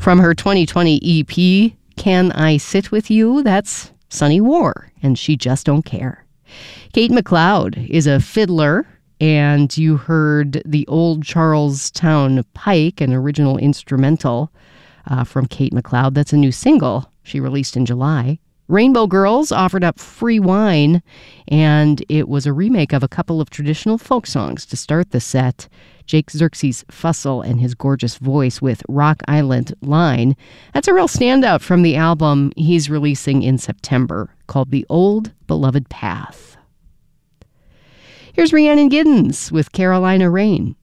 From her 2020 EP, Can I Sit With You? That's Sunny War, and She Just Don't Care. Kate McLeod is a fiddler, and you heard the Old Charlestown Pike, an original instrumental from Kate McLeod. That's a new single she released in July. Rainbow Girls offered up Free Wine, and it was a remake of a couple of traditional folk songs to start the set. Jake Xerxes Fussell and his gorgeous voice with Rock Island Line. That's a real standout from the album he's releasing in September called The Old Beloved Path. Here's Rhiannon Giddens with Carolina Rain.